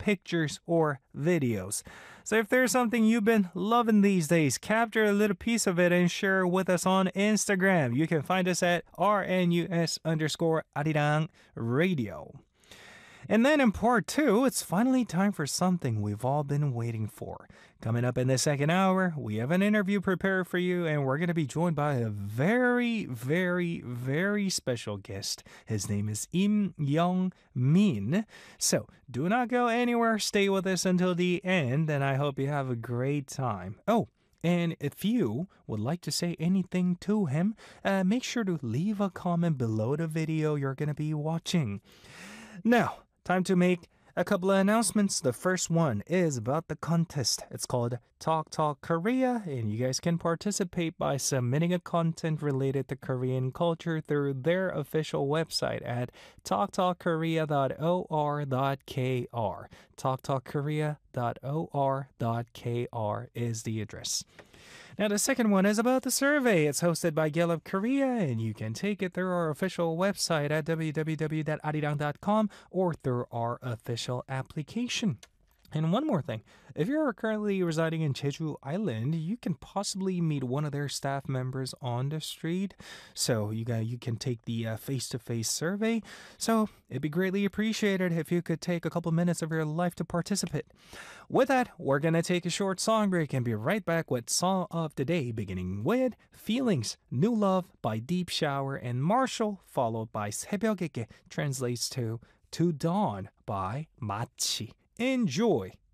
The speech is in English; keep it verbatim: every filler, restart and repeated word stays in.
pictures, or videos. So if there's something you've been loving these days, capture a little piece of it and share it with us on Instagram. You can find us at rnus underscore arirang radio. And then in part two, it's finally time for something we've all been waiting for. Coming up in the second hour, we have an interview prepared for you, and we're going to be joined by a very, very, very special guest. His name is Im Young Min. So do not go anywhere. Stay with us until the end, and I hope you have a great time. Oh, and if you would like to say anything to him, uh, make sure to leave a comment below the video you're going to be watching. Now, time to make a couple of announcements. The first one is about the contest. It's called Talk Talk Korea, and you guys can participate by submitting a content related to Korean culture through their official website at talk talk korea dot o r dot k r. talk talk korea dot o r dot k r is the address. Now, the second one is about the survey. It's hosted by Gallup Korea, and you can take it through our official website at w w w dot arirang dot com or through our official application. And one more thing, if you're currently residing in Jeju Island, you can possibly meet one of their staff members on the street. So you got, you can take the uh, face-to-face survey. So it'd be greatly appreciated if you could take a couple minutes of your life to participate. With that, we're going to take a short song break and be right back with Song of the Day, beginning with Feelings, New Love by Deep Shower and Marshall, followed by 새벽에게, translates to To Dawn by Machi. Enjoy!